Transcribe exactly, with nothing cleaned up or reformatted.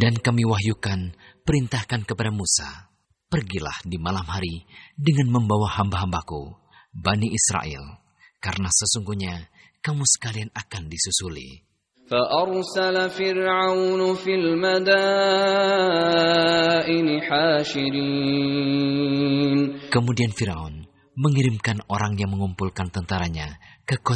Dan kami wahyukan, perintahkan kepada Musa, pergilah di malam hari dengan membawa hamba-hambaku, Bani Israel, karena sesungguhnya kamu sekalian akan disusuli. فَأَرْسَلَ فِرْعَوْنُ فِي الْمَدَائِنِ حَاشِرِينَ. Kemudian Firaun mengirimkan orang yang mengumpulkan tentaranya ke kota